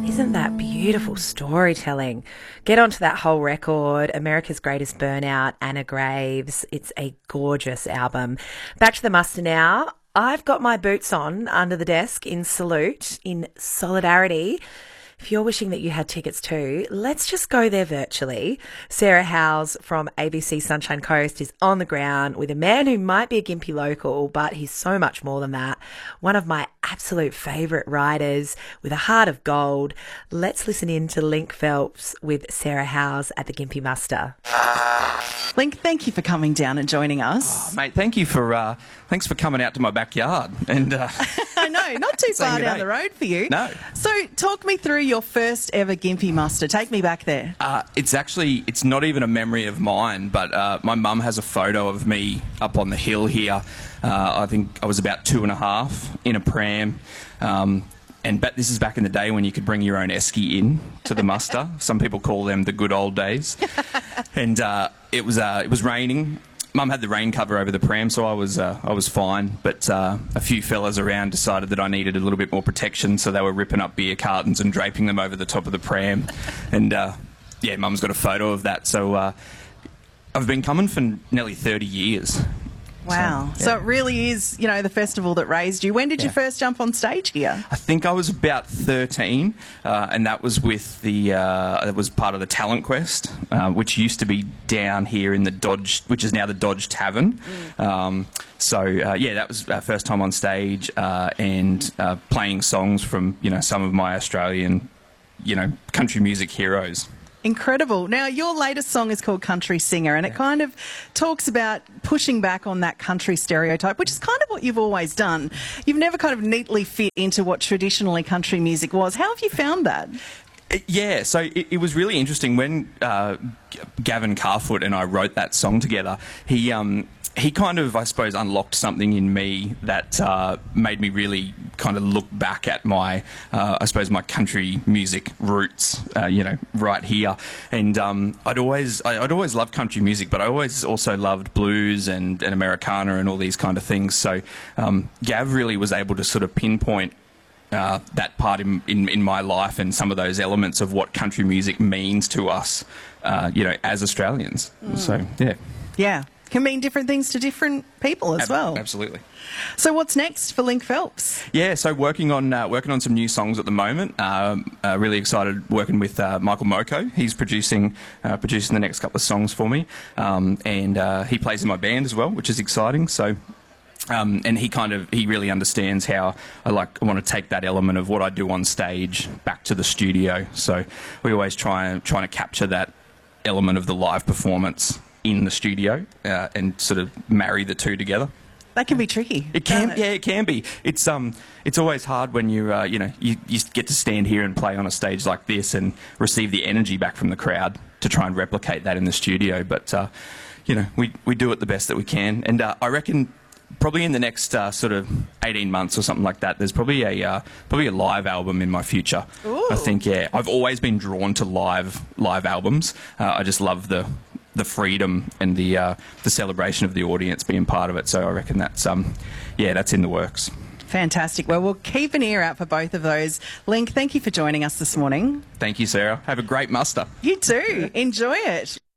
Isn't that beautiful storytelling? Get onto that whole record, America's Greatest Burnout, Anna Graves. It's a gorgeous album. Back to the muster now. I've got my boots on under the desk in salute, in solidarity. If you're wishing that you had tickets too, let's just go there virtually. Sarah Howes from ABC Sunshine Coast is on the ground with a man who might be a Gympie local, but he's so much more than that. One of my absolute favourite writers with a heart of gold. Let's listen in to Link Phelps with Sarah Howes at the Gympie Muster. Link, thank you for coming down and joining us. Oh, mate, thanks for coming out to my backyard. And I know, not too far down the road for you. No. So talk me through your first ever Gympie muster. Take me back there. It's not even a memory of mine, but my mum has a photo of me up on the hill here. I think I was about 2.5 in a pram. This is back in the day when you could bring your own esky in to the muster. Some people call them the good old days. And it was raining. Mum had the rain cover over the pram, so I was fine. But a few fellas around decided that I needed a little bit more protection, so they were ripping up beer cartons and draping them over the top of the pram. And Mum's got a photo of that. So I've been coming for nearly 30 years. Wow. So it really is, the festival that raised you. When did you first jump on stage here? I think I was about 13, and that was with it was part of the Talent Quest, which used to be down here in the Dodge, which is now the Dodge Tavern. That was our first time on stage, and playing songs from, some of my Australian, country music heroes. Incredible. Now, your latest song is called Country Singer, and it kind of talks about pushing back on that country stereotype, which is kind of what you've always done. You've never kind of neatly fit into what traditionally country music was. How have you found that? Yeah, so it was really interesting when Gavin Carfoot and I wrote that song together. He kind of, I suppose, unlocked something in me that made me really kind of look back at my, my country music roots, right here. And I'd always loved country music, but I always also loved blues and Americana and all these kind of things. So Gav really was able to sort of pinpoint that part in my life and some of those elements of what country music means to us, as Australians. So, yeah. Yeah. Can mean different things to different people as well. Absolutely. So what's next for Link Phelps? Yeah, so working on some new songs at the moment. Really excited working with Michael Moko. He's producing the next couple of songs for me, and he plays in my band as well, which is exciting. So. And he really understands how I want to take that element of what I do on stage back to the studio. So we always trying to capture that element of the live performance in the studio and sort of marry the two together. That can be tricky. It can be. It's always hard when you get to stand here and play on a stage like this and receive the energy back from the crowd to try and replicate that in the studio. But we do it the best that we can, and I reckon probably in the next sort of 18 months or something like that, there's probably a live album in my future. Ooh. I think, I've always been drawn to live albums. I just love the freedom and the celebration of the audience being part of it. So I reckon that's in the works. Fantastic. Well, we'll keep an ear out for both of those. Link, thank you for joining us this morning. Thank you, Sarah. Have a great muster. You too. Enjoy it.